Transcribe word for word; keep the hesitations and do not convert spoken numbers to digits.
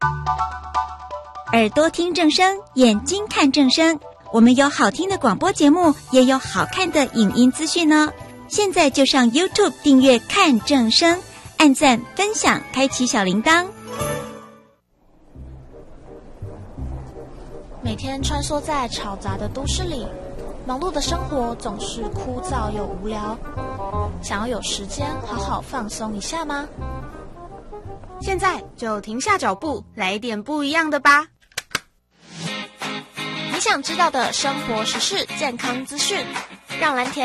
耳朵听正声，眼睛看正声。我们有好听的广播节目，也有好看的影音资讯哦。现在就上 YouTube 订阅看正声，按赞分享，开启小铃铛。 每天穿梭在嘈杂的都市里，忙碌的生活总是枯燥又无聊。想要有时间好好放松一下吗？ 现在就停下脚步，来一点不一样的吧。 你想知道的生活时事、健康资讯，让蓝田